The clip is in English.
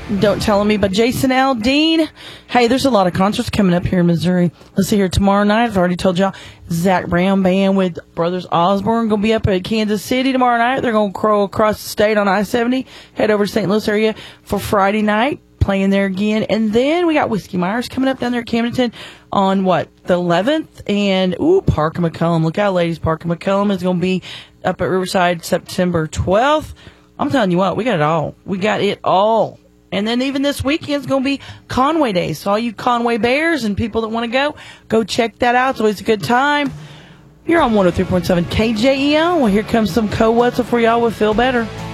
Don't Tell Me by Jason Aldean. Hey, there's a lot of concerts coming up here in Missouri. Let's see here. Tomorrow night, I've already told y'all, Zach Brown Band with Brothers Osborne going to be up at Kansas City tomorrow night. They're going to crow across the state on I-70, head over to St. Louis area for Friday night, playing there again. And then we got Whiskey Myers coming up down there at Camdenton on, the 11th? And, Parker McCollum. Look out, ladies. Parker McCollum is going to be up at Riverside September 12th. I'm telling you what, we got it all. We got it all. And then even this weekend's going to be Conway Day. So all you Conway Bears and people that want to go check that out. It's always a good time. You're on 103.7 KJEL. Well, here comes some Co-What's for y'all with Feel Better.